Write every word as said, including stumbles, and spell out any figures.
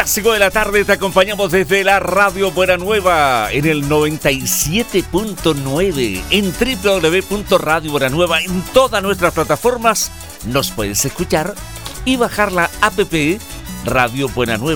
A las cinco de la tarde te acompañamos desde la Radio Buena Nueva en el noventa y siete punto nueve en doble u doble u doble u punto radio buena nueva. En todas nuestras plataformas nos puedes escuchar y bajar la app Radio Buena Nueva.